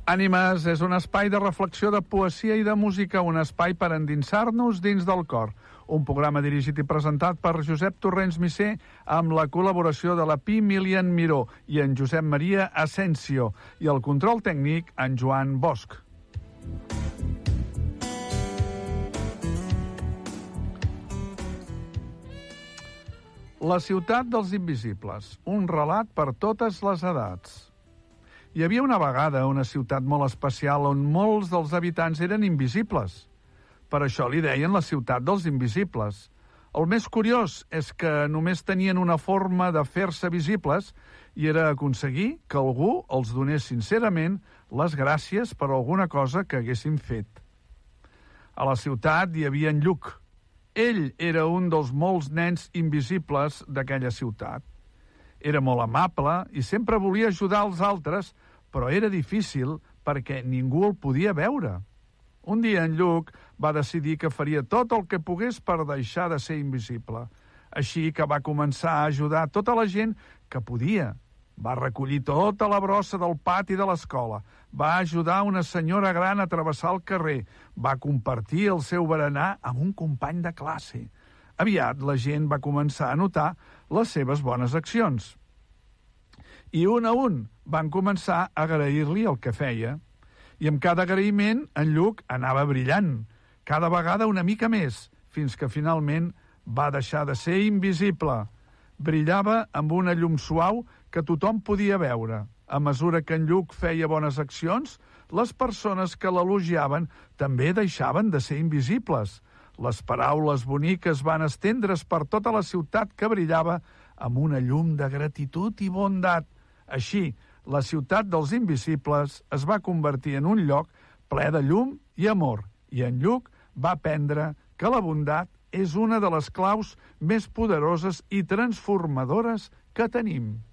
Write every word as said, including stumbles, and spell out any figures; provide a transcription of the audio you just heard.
Ànimes és un espai de reflexió de poesia i de música, un espai per endinsar-nos dins del cor. Un programa dirigit i presentat per Josep Torrents Misser amb la col·laboració de la Pi Milian Miró i en Josep Maria Asensio i el control tècnic en Joan Bosch. La ciutat dels invisibles, un relat per totes les edats. Hi havia una vegada una ciutat molt especial on molts dels habitants eren invisibles. Per això li deien la ciutat dels invisibles. El més curiós és que només tenien una forma de fer-se visibles i era aconseguir que algú els donés sincerament les gràcies per alguna cosa que haguessin fet. A la ciutat hi havia en Lluc. Ell era un dels molts nens invisibles d'aquella ciutat. Era molt amable i sempre volia ajudar els altres, però era difícil perquè ningú el podia veure. Un dia en Lluc va decidir que faria tot el que pogués per deixar de ser invisible. Així que va començar a ajudar tota la gent que podia. Va recollir tota la brossa del pati de l'escola. Va ajudar una senyora gran a travessar el carrer. Va compartir el seu berenar amb un company de classe. Aviat la gent va començar a notar les seves bones accions. I un a un van començar a agrair-li el que feia. I amb cada agraïment en Lluc anava brillant, cada vegada una mica més, fins que finalment va deixar de ser invisible. Brillava amb una llum suau que tothom podia veure. A mesura que en Lluc feia bones accions, les persones que l'elogiaven també deixaven de ser invisibles. Les paraules boniques van estendre's per tota la ciutat que brillava amb una llum de gratitud i bondat. Així, la ciutat dels invisibles es va convertir en un lloc ple de llum i amor, i en Lluc va aprendre que la bondat és una de les claus més poderoses i transformadores que tenim.